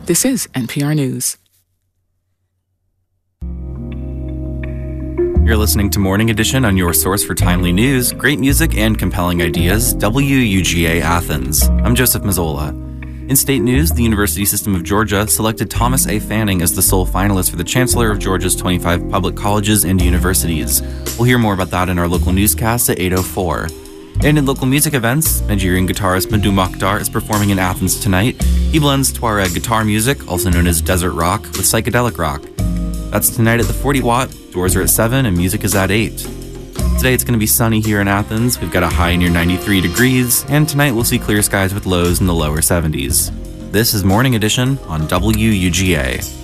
This is NPR News. You're listening to Morning Edition on your source for timely news, great music, and compelling ideas, WUGA Athens. I'm Joseph Mazzola. In state news, the University System of Georgia selected Thomas A. Fanning as the sole finalist for the Chancellor of Georgia's 25 public colleges and universities. We'll hear more about that in our local newscast at 8:04. And in local music events, Nigerian guitarist Madu Mokhtar is performing in Athens tonight. He blends Tuareg guitar music, also known as desert rock, with psychedelic rock. That's tonight at the 40 Watt. Doors are at 7 and music is at 8. Today it's going to be sunny here in Athens. We've got a high near 93 degrees, and tonight we'll see clear skies with lows in the lower 70s. This is Morning Edition on WUGA.